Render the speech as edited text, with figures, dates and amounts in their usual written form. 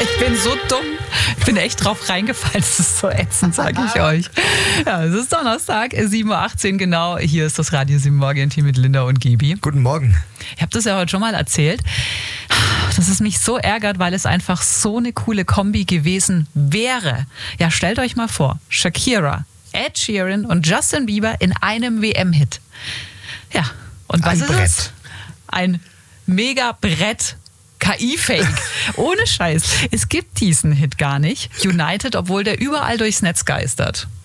Ich bin so dumm. Ich bin echt drauf reingefallen. Das ist so ätzend, sage ich euch. Ja, es ist Donnerstag, 7.18 Uhr genau. Hier ist das Radio 7 Morgen-Team mit Linda und Gibi. Guten Morgen. Ich habe das ja heute schon mal erzählt, dass es mich so ärgert, weil es einfach so eine coole Kombi gewesen wäre. Ja, stellt euch mal vor, Shakira, Ed Sheeran und Justin Bieber in einem WM-Hit. Ja, und was ist es? Ein Mega-Brett. KI-Fake. Ohne Scheiß. Es gibt diesen Hit gar nicht. United, obwohl der überall durchs Netz geistert.